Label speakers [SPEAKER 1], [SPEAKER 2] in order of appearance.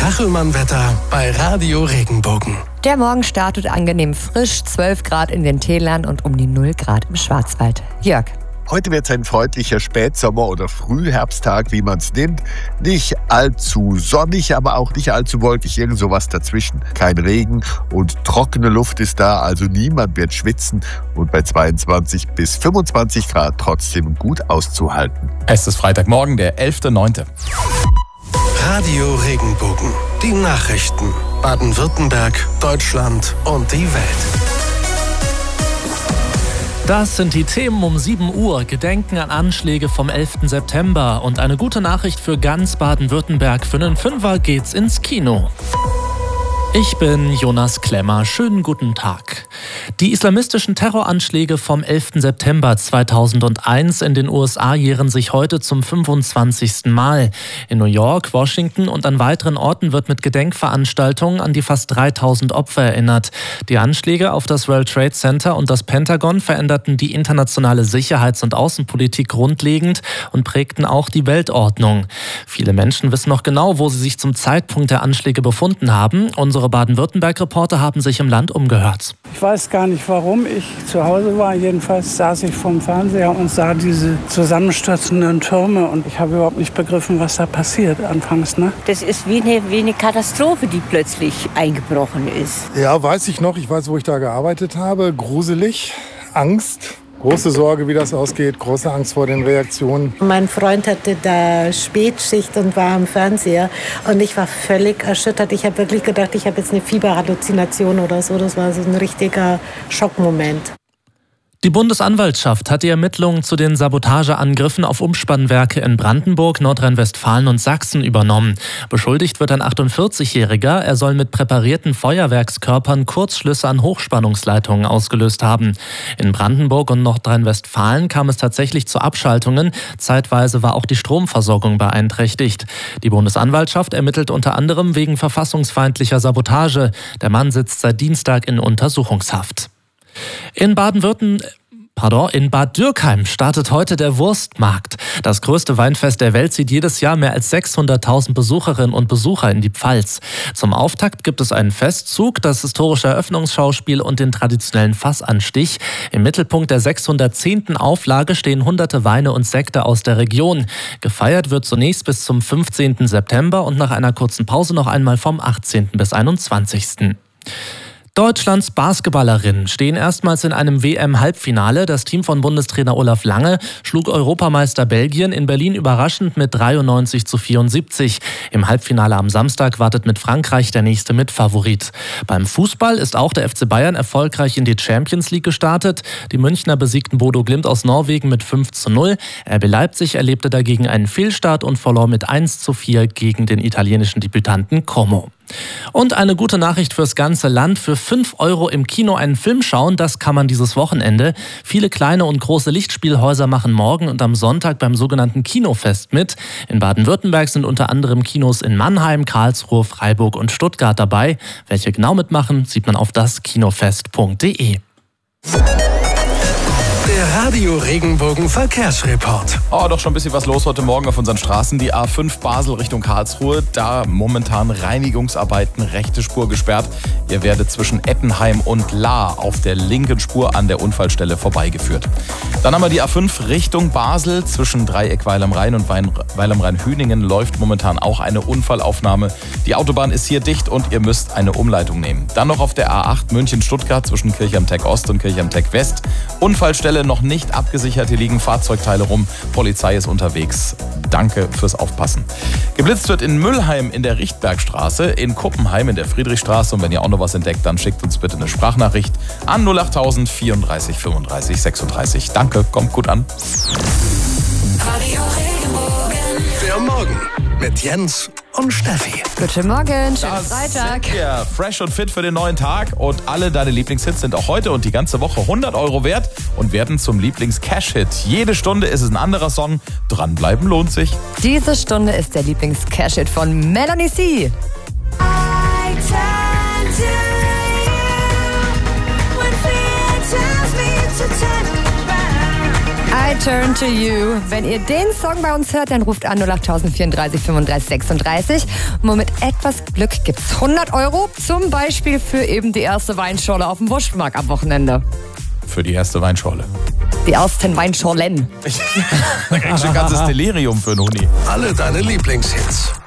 [SPEAKER 1] Kachelmann-Wetter bei Radio Regenbogen.
[SPEAKER 2] Der Morgen startet angenehm frisch, 12 Grad in den Tälern und um die 0 Grad im Schwarzwald. Jörg.
[SPEAKER 3] Heute wird es ein freundlicher Spätsommer- oder Frühherbsttag, wie man es nimmt. Nicht allzu sonnig, aber auch nicht allzu wolkig, irgend sowas dazwischen. Kein Regen und trockene Luft ist da, also niemand wird schwitzen und bei 22 bis 25 Grad trotzdem gut auszuhalten.
[SPEAKER 4] Es ist Freitagmorgen, der 11.09.
[SPEAKER 1] Radio Regenbogen. Die Nachrichten. Baden-Württemberg, Deutschland und die Welt.
[SPEAKER 5] Das sind die Themen um 7 Uhr. Gedenken an Anschläge vom 11. September. Und eine gute Nachricht für ganz Baden-Württemberg. Für einen Fünfer geht's ins Kino. Ich bin Jonas Klemmer. Schönen guten Tag. Die islamistischen Terroranschläge vom 11. September 2001 in den USA jähren sich heute zum 25. Mal. In New York, Washington und an weiteren Orten wird mit Gedenkveranstaltungen an die fast 3000 Opfer erinnert. Die Anschläge auf das World Trade Center und das Pentagon veränderten die internationale Sicherheits- und Außenpolitik grundlegend und prägten auch die Weltordnung. Viele Menschen wissen noch genau, wo sie sich zum Zeitpunkt der Anschläge befunden haben. Unsere Baden-Württemberg-Reporter haben sich im Land umgehört.
[SPEAKER 6] Ich weiß gar nicht, warum ich zu Hause war. Jedenfalls saß ich vorm Fernseher und sah diese zusammenstürzenden Türme. Und ich habe überhaupt nicht begriffen, was da passiert anfangs. Ne?
[SPEAKER 7] Das ist wie eine Katastrophe, die plötzlich eingebrochen ist.
[SPEAKER 8] Ja, weiß ich noch. Ich weiß, wo ich da gearbeitet habe. Gruselig, Angst. Große Sorge, wie das ausgeht, große Angst vor den Reaktionen.
[SPEAKER 9] Mein Freund hatte da Spätschicht und war am Fernseher und ich war völlig erschüttert. Ich habe wirklich gedacht, ich habe jetzt eine Fieberhalluzination oder so. Das war so ein richtiger Schockmoment.
[SPEAKER 5] Die Bundesanwaltschaft hat die Ermittlungen zu den Sabotageangriffen auf Umspannwerke in Brandenburg, Nordrhein-Westfalen und Sachsen übernommen. Beschuldigt wird ein 48-Jähriger. Er soll mit präparierten Feuerwerkskörpern Kurzschlüsse an Hochspannungsleitungen ausgelöst haben. In Brandenburg und Nordrhein-Westfalen kam es tatsächlich zu Abschaltungen. Zeitweise war auch die Stromversorgung beeinträchtigt. Die Bundesanwaltschaft ermittelt unter anderem wegen verfassungsfeindlicher Sabotage. Der Mann sitzt seit Dienstag in Untersuchungshaft. In Bad Dürkheim startet heute der Wurstmarkt. Das größte Weinfest der Welt zieht jedes Jahr mehr als 600.000 Besucherinnen und Besucher in die Pfalz. Zum Auftakt gibt es einen Festzug, das historische Eröffnungsschauspiel und den traditionellen Fassanstich. Im Mittelpunkt der 610. Auflage stehen hunderte Weine und Sekte aus der Region. Gefeiert wird zunächst bis zum 15. September und nach einer kurzen Pause noch einmal vom 18. bis 21. Deutschlands Basketballerinnen stehen erstmals in einem WM-Halbfinale. Das Team von Bundestrainer Olaf Lange schlug Europameister Belgien in Berlin überraschend mit 93:74. Im Halbfinale am Samstag wartet mit Frankreich der nächste Mitfavorit. Beim Fußball ist auch der FC Bayern erfolgreich in die Champions League gestartet. Die Münchner besiegten Bodo Glimt aus Norwegen mit 5:0. RB Leipzig erlebte dagegen einen Fehlstart und verlor mit 1:4 gegen den italienischen Debütanten Como. Und eine gute Nachricht fürs ganze Land. Für 5 € im Kino einen Film schauen, das kann man dieses Wochenende. Viele kleine und große Lichtspielhäuser machen morgen und am Sonntag beim sogenannten Kinofest mit. In Baden-Württemberg sind unter anderem Kinos in Mannheim, Karlsruhe, Freiburg und Stuttgart dabei. Welche genau mitmachen, sieht man auf daskinofest.de.
[SPEAKER 1] Der Radio Regenbogen Verkehrsreport.
[SPEAKER 4] Doch schon ein bisschen was los heute Morgen auf unseren Straßen. Die A5 Basel Richtung Karlsruhe, da momentan Reinigungsarbeiten, rechte Spur gesperrt. Ihr werdet zwischen Ettenheim und Lahr auf der linken Spur an der Unfallstelle vorbeigeführt. Dann haben wir die A5 Richtung Basel. Zwischen Dreieck Weil am Rhein und Weil am Rhein-Hüningen läuft momentan auch eine Unfallaufnahme. Die Autobahn ist hier dicht und ihr müsst eine Umleitung nehmen. Dann noch auf der A8 München-Stuttgart zwischen Kirchheim-Teck Ost und Kirchheim-Teck West. Unfallstelle noch nicht abgesichert, hier liegen Fahrzeugteile rum. Polizei ist unterwegs. Danke fürs Aufpassen. Geblitzt wird in Müllheim in der Richtbergstraße, in Kuppenheim in der Friedrichstraße. Und wenn ihr auch noch was entdeckt, dann schickt uns bitte eine Sprachnachricht an 08000 34 35 36. Danke, kommt gut an.
[SPEAKER 1] Der Morgen mit Jens und Steffi.
[SPEAKER 2] Guten Morgen, schönen Freitag.
[SPEAKER 4] Sind wir fresh und fit für den neuen Tag und alle deine Lieblingshits sind auch heute und die ganze Woche 100 € wert und werden zum Lieblings-Cash-Hit. Jede Stunde ist es ein anderer Song. Dranbleiben lohnt sich.
[SPEAKER 2] Diese Stunde ist der Lieblings-Cash-Hit von Melanie C. I Turn to You. Wenn ihr den Song bei uns hört, dann ruft an 08034 35 36. Und mit etwas Glück gibt's 100 €, zum Beispiel für eben die erste Weinschorle auf dem Wurstmarkt am Wochenende.
[SPEAKER 4] Für die erste Weinschorle.
[SPEAKER 2] Die ersten Weinschorlen.
[SPEAKER 4] Da kriegst du ein ganzes Delirium für einen Huni.
[SPEAKER 1] Alle deine Lieblingshits.